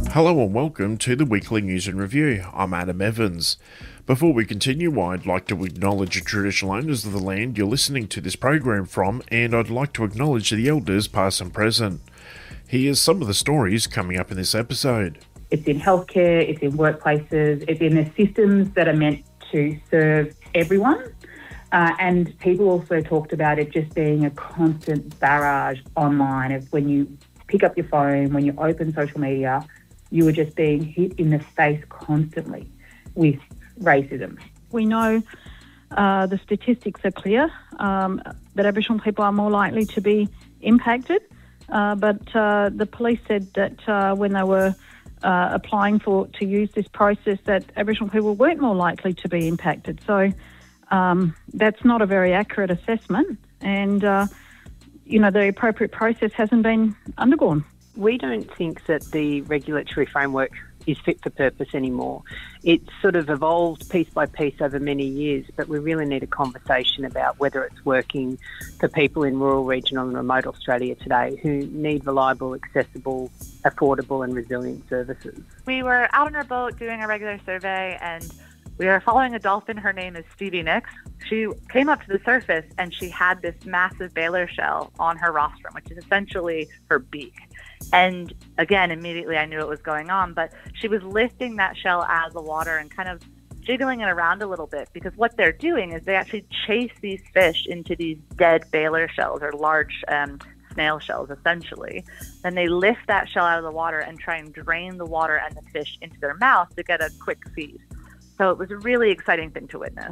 Hello and welcome to the Weekly News and Review. I'm Adam Evans. Before we continue, I'd like to acknowledge the traditional owners of the land you're listening to this program from, and I'd like to acknowledge the elders past and present. Here's some of the stories coming up in this episode. It's in healthcare, it's in workplaces, it's in the systems that are meant to serve everyone. And people also talked about it just being a constant barrage online of when you pick up your phone, when you open social media, you were just being hit in the face constantly with racism. We know the statistics are clear that Aboriginal people are more likely to be impacted, but the police said that when they were applying to use this process that Aboriginal people weren't more likely to be impacted. So that's not a very accurate assessment, and the appropriate process hasn't been undergone. We don't think that the regulatory framework is fit for purpose anymore. It's sort of evolved piece by piece over many years, but we really need a conversation about whether it's working for people in rural, regional and remote Australia today who need reliable, accessible, affordable and resilient services. We were out on our boat doing a regular survey and we were following a dolphin. Her name is Stevie Nicks. She came up to the surface and she had this massive baler shell on her rostrum, which is essentially her beak. And again, immediately I knew what was going on, but she was lifting that shell out of the water and kind of jiggling it around a little bit, because what they're doing is they actually chase these fish into these dead baler shells or large snail shells, essentially. Then they lift that shell out of the water and try and drain the water and the fish into their mouth to get a quick feed. So it was a really exciting thing to witness.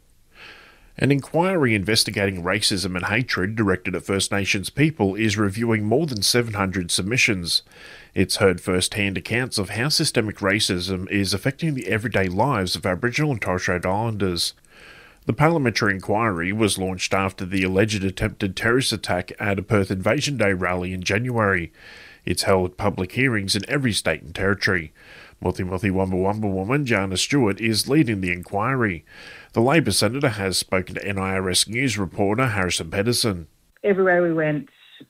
An inquiry investigating racism and hatred directed at First Nations people is reviewing more than 700 submissions. It's heard first-hand accounts of how systemic racism is affecting the everyday lives of Aboriginal and Torres Strait Islanders. The parliamentary inquiry was launched after the alleged attempted terrorist attack at a Perth Invasion Day rally in January. It's held public hearings in every state and territory. Multi Wumba Wumba woman Jana Stewart is leading the inquiry. The Labor Senator has spoken to NIRS News reporter Harrison Pedersen. Everywhere we went,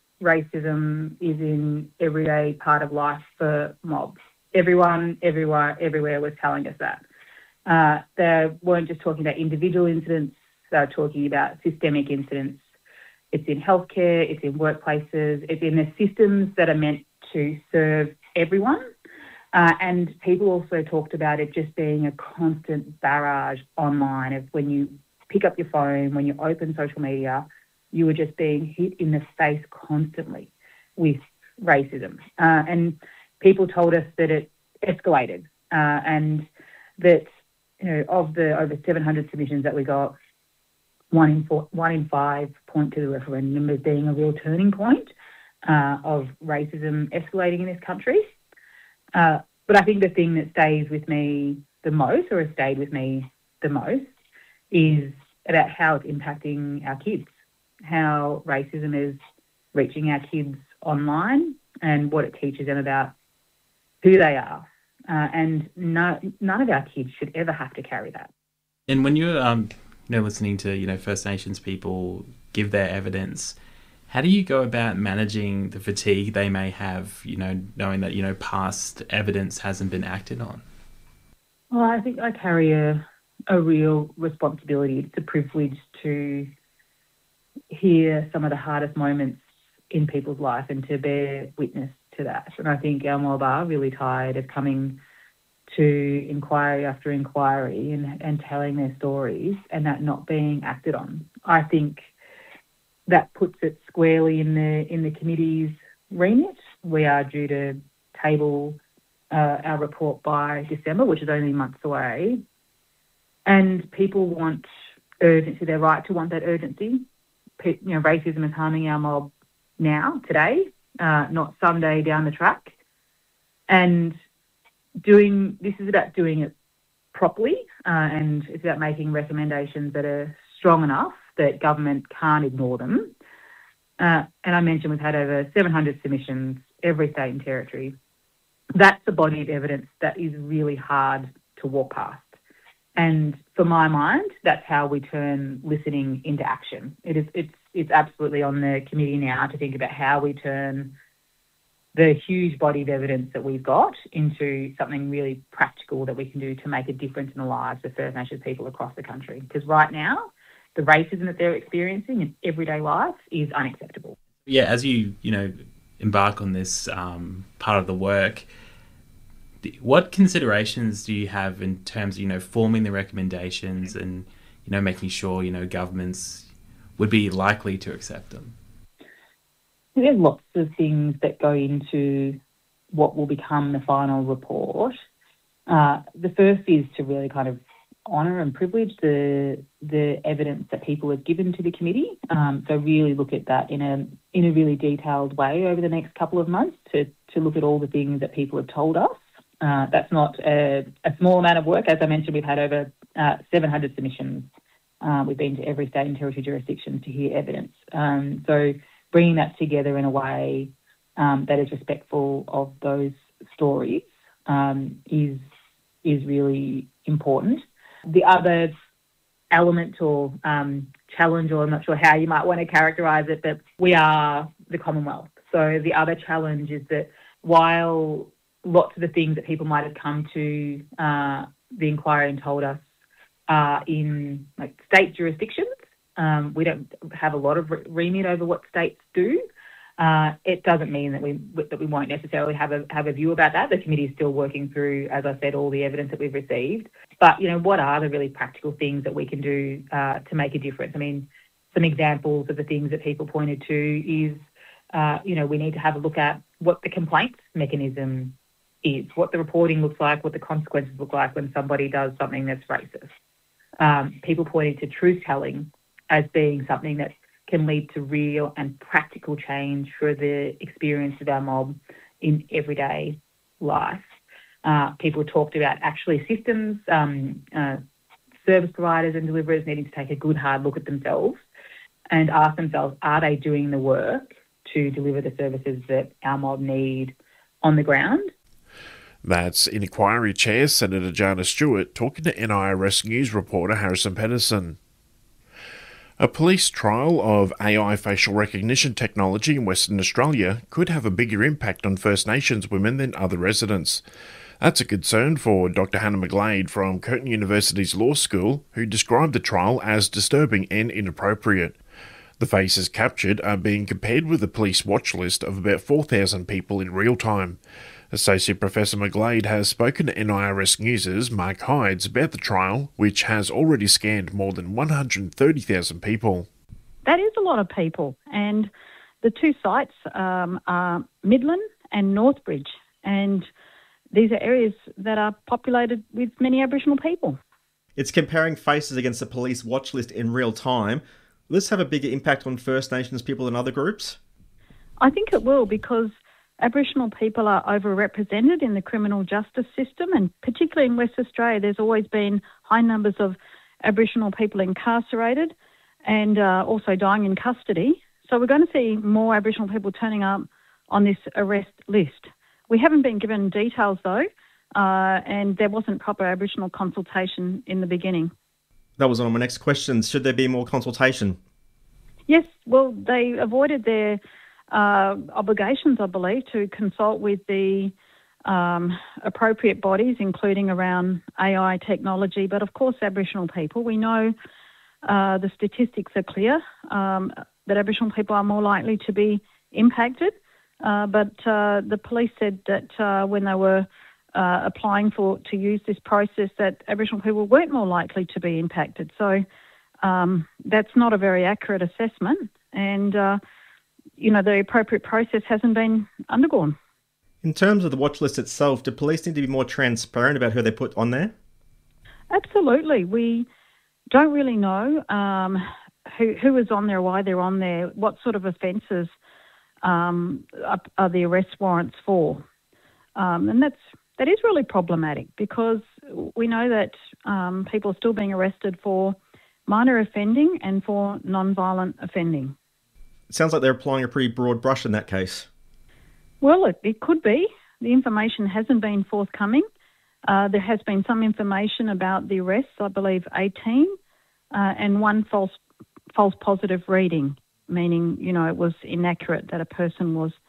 racism is in everyday part of life for mobs. Everyone, everywhere was telling us that. They weren't just talking about individual incidents, they were talking about systemic incidents. It's in healthcare, it's in workplaces, it's in the systems that are meant to serve everyone. And people also talked about it just being a constant barrage online of when you pick up your phone, when you open social media, you were just being hit in the face constantly with racism. And people told us that it escalated and that, of the over 700 submissions that we got, one in five point to the referendum as being a real turning point of racism escalating in this country. But I think the thing that stays with me the most, or has stayed with me the most, is about how it's impacting our kids, how racism is reaching our kids online and what it teaches them about who they are. And none of our kids should ever have to carry that. And when you're listening to First Nations people give their evidence, how do you go about managing the fatigue they may have, knowing that, past evidence hasn't been acted on? Well, I think I carry a real responsibility. It's a privilege to hear some of the hardest moments in people's life and to bear witness to that. And I think our mob are really tired of coming to inquiry after inquiry and telling their stories and that not being acted on. I think that puts it squarely in the committee's remit. We are due to table our report by December, which is only months away. And people want urgency. They're right to want that urgency. Racism is harming our mob now, today, not someday down the track. And this is about doing it properly, and it's about making recommendations that are strong enough that government can't ignore them. And I mentioned we've had over 700 submissions, every state and territory. That's a body of evidence that is really hard to walk past. And for my mind, that's how we turn listening into action. It's absolutely on the committee now to think about how we turn the huge body of evidence that we've got into something really practical that we can do to make a difference in the lives of First Nations people across the country. Because right now, the racism that they're experiencing in everyday life is unacceptable. Yeah, as you embark on this part of the work, what considerations do you have in terms of forming the recommendations and making sure governments would be likely to accept them? There's lots of things that go into what will become the final report. The first is to really kind of honour and privilege the evidence that people have given to the committee. So really look at that in a really detailed way over the next couple of months to look at all the things that people have told us. That's not a small amount of work. As I mentioned, we've had over 700 submissions. We've been to every state and territory jurisdiction to hear evidence. So bringing that together in a way that is respectful of those stories is really important. The other element or challenge, or I'm not sure how you might want to characterise it, but we are the Commonwealth. So the other challenge is that while lots of the things that people might have come to the inquiry and told us are in state jurisdictions, we don't have a lot of remit over what states do. It doesn't mean that we won't necessarily have a view about that. The committee is still working through, as I said, all the evidence that we've received. But what are the really practical things that we can do to make a difference? I mean, some examples of the things that people pointed to is, we need to have a look at what the complaints mechanism is, what the reporting looks like, what the consequences look like when somebody does something that's racist. People pointed to truth-telling as being something that can lead to real and practical change for the experience of our mob in everyday life. People talked about actually systems, service providers and deliverers needing to take a good hard look at themselves and ask themselves, are they doing the work to deliver the services that our mob need on the ground? That's Inquiry Chair Senator Jana Stewart talking to NIRS News reporter Harrison Pedersen. A police trial of AI facial recognition technology in Western Australia could have a bigger impact on First Nations women than other residents. That's a concern for Dr. Hannah McGlade from Curtin University's Law School, who described the trial as disturbing and inappropriate. The faces captured are being compared with a police watch list of about 4,000 people in real time. Associate Professor McGlade has spoken to NIRS News' Mark Hydes about the trial, which has already scanned more than 130,000 people. That is a lot of people, and the two sites are Midland and Northbridge, and these are areas that are populated with many Aboriginal people. It's comparing faces against the police watch list in real time. Will this have a bigger impact on First Nations people than other groups? I think it will, because Aboriginal people are overrepresented in the criminal justice system, and particularly in West Australia, there's always been high numbers of Aboriginal people incarcerated and also dying in custody. So we're going to see more Aboriginal people turning up on this arrest list. We haven't been given details though, and there wasn't proper Aboriginal consultation in the beginning. That was one of my next questions. Should there be more consultation? Yes, well, they avoided their obligations, I believe, to consult with the appropriate bodies, including around AI technology. But of course, Aboriginal people, we know the statistics are clear that Aboriginal people are more likely to be impacted. But the police said that when they were applying to use this process, that Aboriginal people weren't more likely to be impacted. So that's not a very accurate assessment, and the appropriate process hasn't been undergone. In terms of the watch list itself, do police need to be more transparent about who they put on there? Absolutely. We don't really know who is on there, why they're on there, what sort of offences are the arrest warrants for. And that is really problematic, because we know that people are still being arrested for minor offending and for non-violent offending. It sounds like they're applying a pretty broad brush in that case. Well, it could be. The information hasn't been forthcoming. There has been some information about the arrests, I believe 18, and one false positive reading, meaning, it was inaccurate that a person was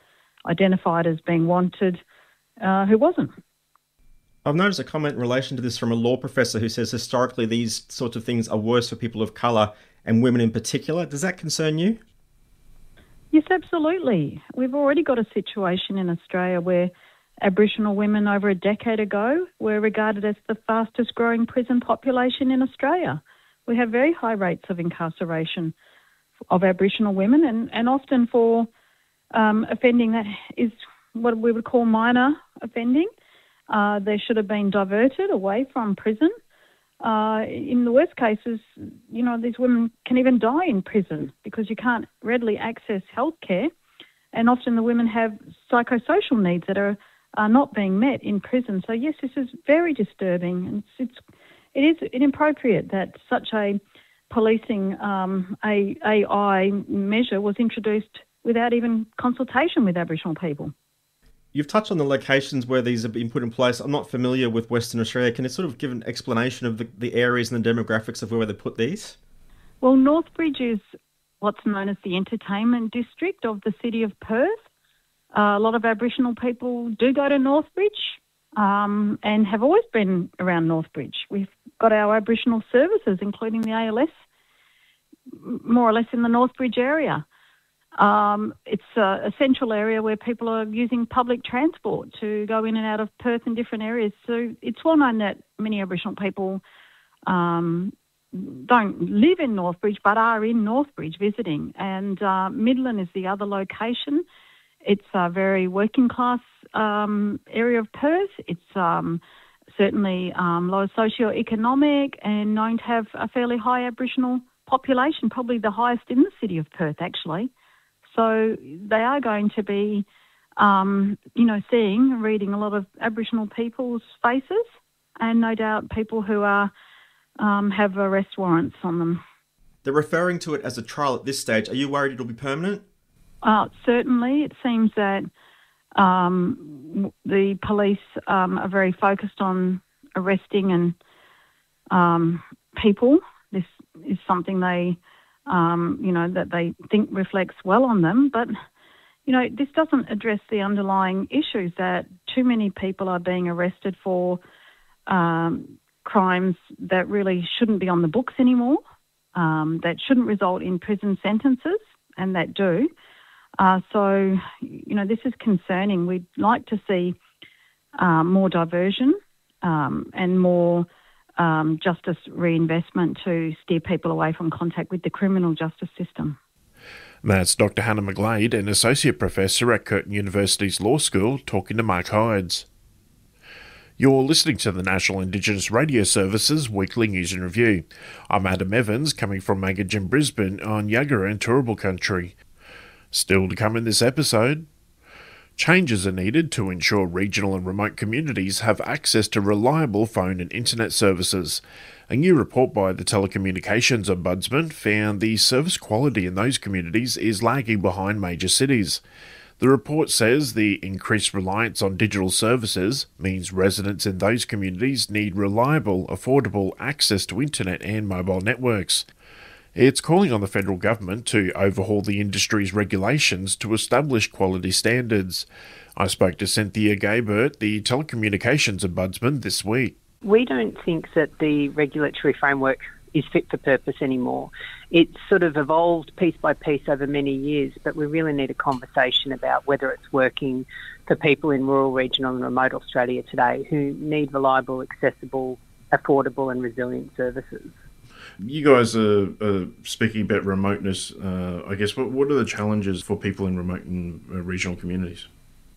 identified as being wanted who wasn't. I've noticed a comment in relation to this from a law professor who says historically these sorts of things are worse for people of colour and women in particular. Does that concern you? Yes, absolutely. We've already got a situation in Australia where Aboriginal women over a decade ago were regarded as the fastest growing prison population in Australia. We have very high rates of incarceration of Aboriginal women and often for offending that is what we would call minor offending. They should have been diverted away from prison. In the worst cases, these women can even die in prison because you can't readily access healthcare, and often the women have psychosocial needs that are not being met in prison. So yes, this is very disturbing, and it is inappropriate that such a policing AI measure was introduced without even consultation with Aboriginal people. You've touched on the locations where these have been put in place. I'm not familiar with Western Australia. Can you sort of give an explanation of the areas and the demographics of where they put these? Well, Northbridge is what's known as the entertainment district of the city of Perth. A lot of Aboriginal people do go to Northbridge and have always been around Northbridge. We've got our Aboriginal services, including the ALS, more or less in the Northbridge area. It's a central area where people are using public transport to go in and out of Perth in different areas. So it's well known that many Aboriginal people don't live in Northbridge but are in Northbridge visiting. And Midland is the other location. It's a very working class area of Perth. It's certainly low socio-economic and known to have a fairly high Aboriginal population, probably the highest in the city of Perth actually. So they are going to be, reading a lot of Aboriginal people's faces, and no doubt people who are have arrest warrants on them. They're referring to it as a trial at this stage. Are you worried it'll be permanent? Certainly. It seems that the police are very focused on arresting and people. This is something they that they think reflects well on them. But, this doesn't address the underlying issues that too many people are being arrested for crimes that really shouldn't be on the books anymore, that shouldn't result in prison sentences, and that do. This is concerning. We'd like to see more diversion and more justice reinvestment to steer people away from contact with the criminal justice system. That's Dr. Hannah McGlade, an Associate Professor at Curtin University's Law School, talking to Mike Hydes. You're listening to the National Indigenous Radio Service's Weekly News and Review. I'm Adam Evans, coming from Magajin, Brisbane, on Yagara and Turrbal country. Still to come in this episode, changes are needed to ensure regional and remote communities have access to reliable phone and internet services. A new report by the Telecommunications Ombudsman found the service quality in those communities is lagging behind major cities. The report says the increased reliance on digital services means residents in those communities need reliable, affordable access to internet and mobile networks. It's calling on the federal government to overhaul the industry's regulations to establish quality standards. I spoke to Cynthia Gaybert, the Telecommunications Ombudsman, this week. We don't think that the regulatory framework is fit for purpose anymore. It's sort of evolved piece by piece over many years, but we really need a conversation about whether it's working for people in rural, regional and remote Australia today who need reliable, accessible, affordable and resilient services. You guys are speaking about remoteness. I guess, what are the challenges for people in remote and regional communities?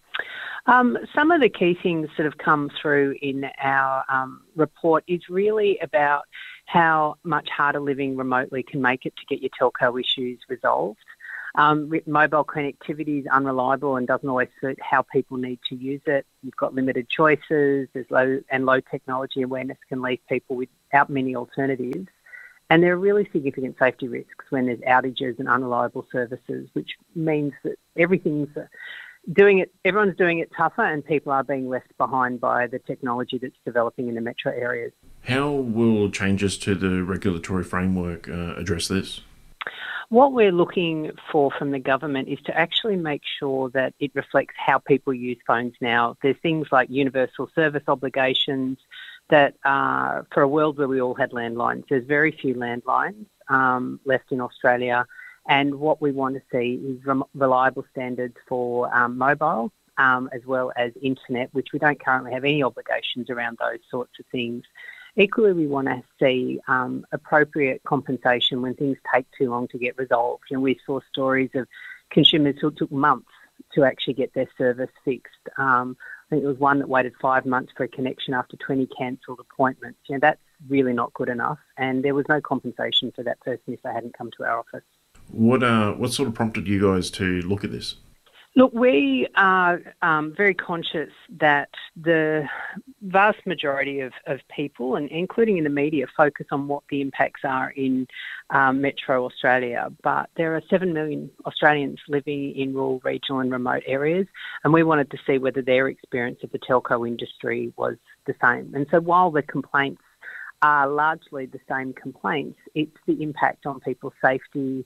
Some of the key things that have come through in our report is really about how much harder living remotely can make it to get your telco issues resolved. Mobile connectivity is unreliable and doesn't always suit how people need to use it. You've got limited choices. There's low technology awareness can leave people without many alternatives. And there are really significant safety risks when there's outages and unreliable services, which means that everyone's doing it tougher and people are being left behind by the technology that's developing in the metro areas. How will changes to the regulatory framework address this? What we're looking for from the government is to actually make sure that it reflects how people use phones now. There's things like universal service obligations that are for a world where we all had landlines. There's very few landlines left in Australia, and what we want to see is reliable standards for mobile as well as internet, which we don't currently have any obligations around those sorts of things. Equally, we want to see appropriate compensation when things take too long to get resolved. And we saw stories of consumers who took months to actually get their service fixed. I think there was one that waited 5 months for a connection after 20 cancelled appointments. That's really not good enough. And there was no compensation for that person if they hadn't come to our office. What sort of prompted you guys to look at this? Look, we are very conscious that the vast majority of people, and including in the media, focus on what the impacts are in metro Australia. But there are 7 million Australians living in rural, regional and remote areas, and we wanted to see whether their experience of the telco industry was the same. And so while the complaints are largely the same complaints, it's the impact on people's safety.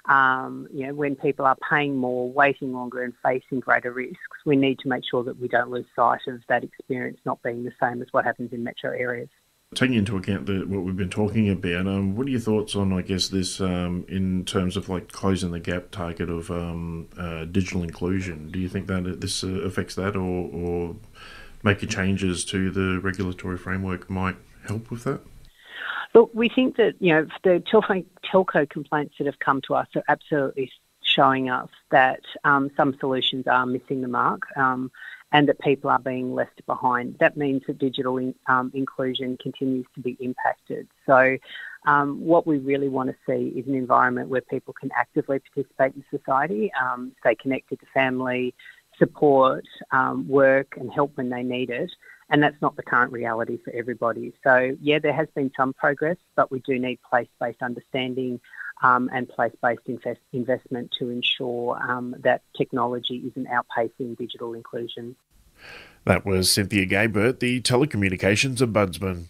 When people are paying more, waiting longer and facing greater risks, we need to make sure that we don't lose sight of that experience not being the same as what happens in metro areas. Taking into account what we've been talking about, what are your thoughts on, this, in terms of closing the gap target of digital inclusion? Do you think that this affects that, or making changes to the regulatory framework might help with that? Look, we think that, the telco complaints that have come to us are absolutely showing us that some solutions are missing the mark and that people are being left behind. That means that digital inclusion continues to be impacted. So what we really want to see is an environment where people can actively participate in society, stay connected to family, support, work and help when they need it. And that's not the current reality for everybody. So, there has been some progress, but we do need place-based understanding and place-based investment to ensure that technology isn't outpacing digital inclusion. That was Cynthia Gaybert, the Telecommunications Ombudsman.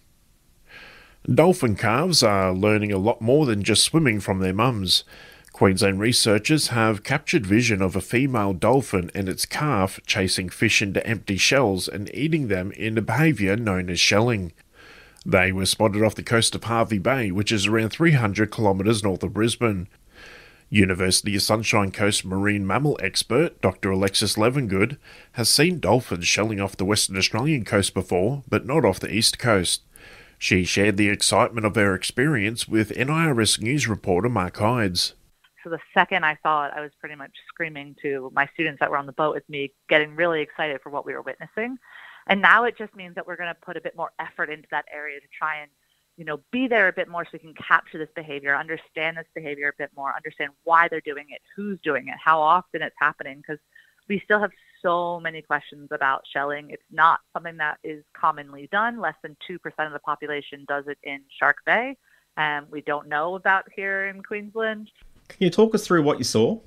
Dolphin calves are learning a lot more than just swimming from their mums. Queensland researchers have captured vision of a female dolphin and its calf chasing fish into empty shells and eating them in a behaviour known as shelling. They were spotted off the coast of Hervey Bay, which is around 300 kilometres north of Brisbane. University of Sunshine Coast marine mammal expert Dr. Alexis Levengood has seen dolphins shelling off the Western Australian coast before, but not off the east coast. She shared the excitement of her experience with NIRS News reporter Mark Hydes. So the second I saw it, I was pretty much screaming to my students that were on the boat with me, getting really excited for what we were witnessing. And now it just means that we're going to put a bit more effort into that area to try and, be there a bit more so we can capture this behavior, understand this behavior a bit more, understand why they're doing it, who's doing it, how often it's happening, because we still have so many questions about shelling. It's not something that is commonly done. Less than 2% of the population does it in Shark Bay. We don't know about here in Queensland. Can you talk us through what you saw?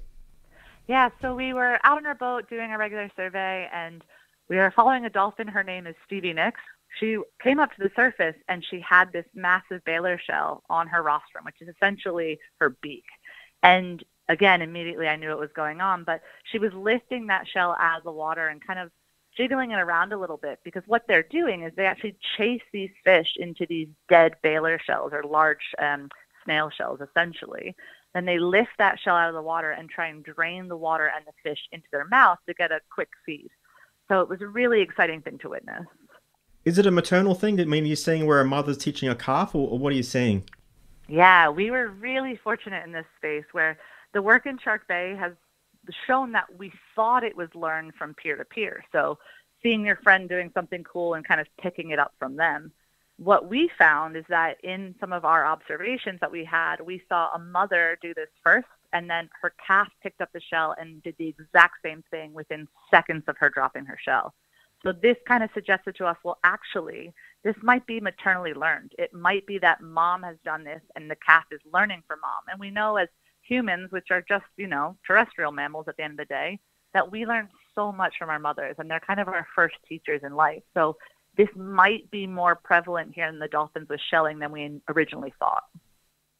Yeah, so we were out on our boat doing a regular survey, and we were following a dolphin. Her name is Stevie Nicks. She came up to the surface, and she had this massive baler shell on her rostrum, which is essentially her beak. And again, immediately I knew what was going on, but she was lifting that shell out of the water and kind of jiggling it around a little bit, because what they're doing is they actually chase these fish into these dead baler shells, or large snail shells, essentially. Then they lift that shell out of the water and try and drain the water and the fish into their mouth to get a quick feed. So it was a really exciting thing to witness. Is it a maternal thing? I mean, you're seeing where a mother's teaching a calf, or what are you seeing? Yeah, we were really fortunate in this space where the work in Shark Bay has shown that we thought it was learned from peer to peer. So seeing your friend doing something cool and kind of picking it up from them. What we found is that in some of our observations that we had, we saw a mother do this first, and then her calf picked up the shell and did the exact same thing within seconds of her dropping her shell. So this kind of suggested to us, well, actually, this might be maternally learned. It might be that mom has done this and the calf is learning from mom. And we know as humans, which are just, terrestrial mammals at the end of the day, that we learn so much from our mothers, and they're kind of our first teachers in life. So this might be more prevalent here in the dolphins with shelling than we originally thought.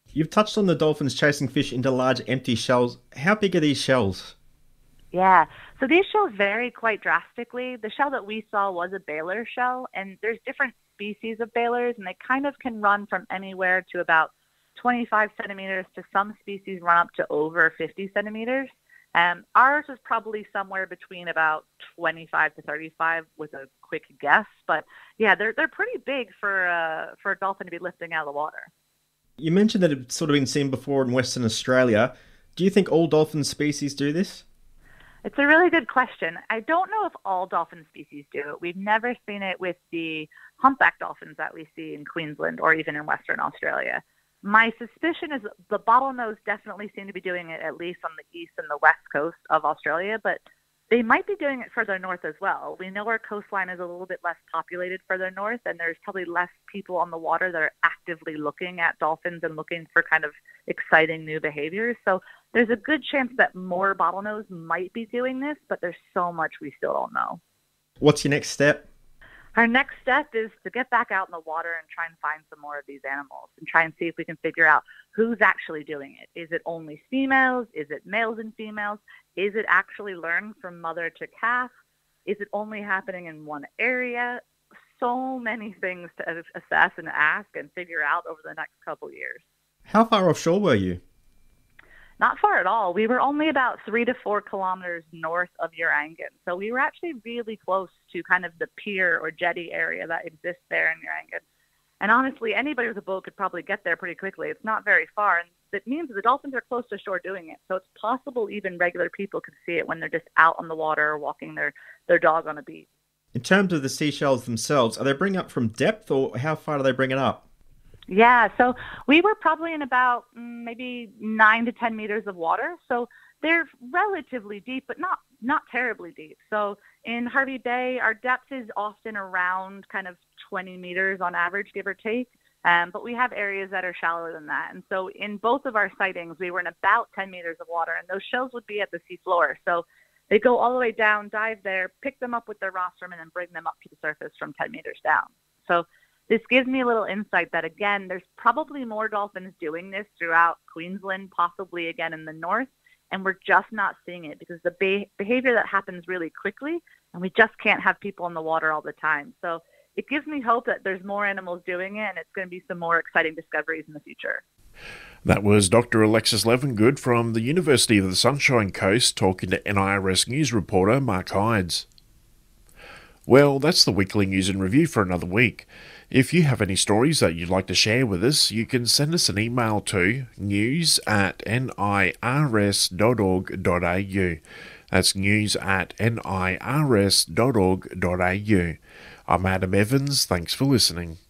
You've touched on the dolphins chasing fish into large empty shells. How big are these shells? Yeah, so these shells vary quite drastically. The shell that we saw was a Baylor shell, and there's different species of Baylors, and they kind of can run from anywhere to about 25 centimeters to some species run up to over 50 centimeters. Ours is probably somewhere between about 25 to 35 with a quick guess. But yeah, they're pretty big for a dolphin to be lifting out of the water. You mentioned that it's sort of been seen before in Western Australia. Do you think all dolphin species do this? It's a really good question. I don't know if all dolphin species do it. We've never seen it with the humpback dolphins that we see in Queensland or even in Western Australia. My suspicion is the bottlenose definitely seem to be doing it, at least on the east and the west coast of Australia, but they might be doing it further north as well. We know our coastline is a little bit less populated further north, and there's probably less people on the water that are actively looking at dolphins and looking for kind of exciting new behaviors. So there's a good chance that more bottlenose might be doing this, but there's so much we still don't know. What's your next step? Our next step is to get back out in the water and try and find some more of these animals and try and see if we can figure out who's actually doing it. Is it only females? Is it males and females? Is it actually learned from mother to calf? Is it only happening in one area? So many things to assess and ask and figure out over the next couple years. How far offshore were you? Not far at all. We were only about 3 to 4 kilometers north of Urangan. So we were actually really close to kind of the pier or jetty area that exists there in Urangan. And honestly, anybody with a boat could probably get there pretty quickly. It's not very far. And it means the dolphins are close to shore doing it. So it's possible even regular people could see it when they're just out on the water or walking their dog on a beach. In terms of the seashells themselves, are they bringing up from depth, or how far do they bring it up? Yeah, so we were probably in about maybe 9 to 10 meters of water. So they're relatively deep, but not terribly deep. So in Hervey Bay, our depth is often around kind of 20 meters on average, give or take. But we have areas that are shallower than that. And so in both of our sightings, we were in about 10 meters of water, and those shells would be at the sea floor. So they go all the way down, dive there, pick them up with their rostrum, and then bring them up to the surface from 10 meters down. So this gives me a little insight that, again, there's probably more dolphins doing this throughout Queensland, possibly again in the north, and we're just not seeing it because the behavior that happens really quickly, and we just can't have people in the water all the time. So it gives me hope that there's more animals doing it, and it's going to be some more exciting discoveries in the future. That was Dr. Alexis Levengood from the University of the Sunshine Coast talking to NIRS News reporter Mark Hydes. Well, that's the weekly news and review for another week. If you have any stories that you'd like to share with us, you can send us an email to news@nirs.org.au. That's news@nirs.org.au. I'm Adam Evans. Thanks for listening.